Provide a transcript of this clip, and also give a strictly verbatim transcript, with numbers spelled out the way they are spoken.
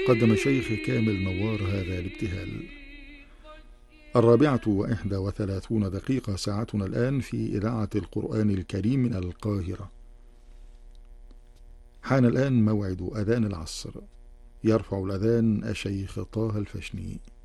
قدم الشيخ كامل نوار هذا الابتهال. الرابعة وإحدى وثلاثون دقيقة ساعتنا الآن في إذاعة القرآن الكريم من القاهرة. حان الآن موعد أذان العصر. يرفع الأذان الشيخ طه الفشني.